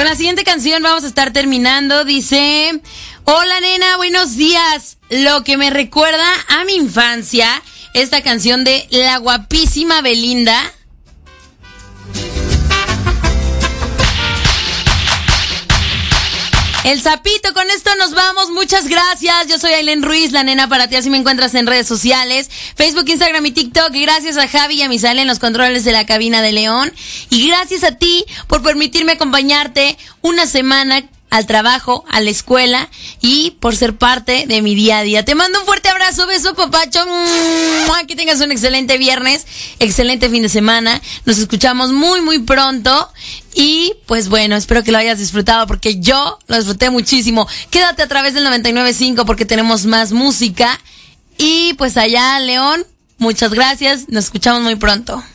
Con la siguiente canción vamos a estar terminando. Dice: hola nena, buenos días. Lo que me recuerda a mi infancia, esta canción de la guapísima Belinda. El Zapito, con esto nos vamos. Muchas gracias. Yo soy Ailen Ruiz, la nena para ti. Así me encuentras en redes sociales, Facebook, Instagram y TikTok. Y gracias a Javi y a Misael en los controles de la cabina de León. Y gracias a ti por permitirme acompañarte una semana al trabajo, a la escuela y por ser parte de mi día a día. Te mando un fuerte abrazo, beso, papacho. Que tengas un excelente viernes, excelente fin de semana. Nos escuchamos muy, muy pronto. Y pues bueno, espero que lo hayas disfrutado porque yo lo disfruté muchísimo. Quédate a través del 99.5 porque tenemos más música. Y pues allá, León, muchas gracias. Nos escuchamos muy pronto.